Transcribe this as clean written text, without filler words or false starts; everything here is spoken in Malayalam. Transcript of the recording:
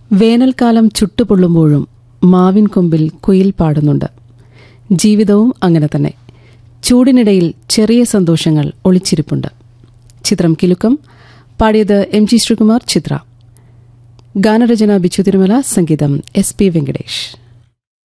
വേനൽക്കാലം ചുട്ടുപൊള്ളുമ്പോഴും മാവിൻ കൊമ്പിൽ കുയിൽ പാടുന്നുണ്ട്. ജീവിതവും അങ്ങനെ തന്നെ. ചൂടിനിടയിൽ ചെറിയ സന്തോഷങ്ങൾ ഒളിച്ചിരിപ്പുണ്ട്. ചിത്രം കിലുക്കം. പാടിയത് MG ശ്രീകുമാർ, ചിത്ര. ഗാനരചന ബിച്ചു തിരുമല, സംഗീതം SP വെങ്കടേഷ്.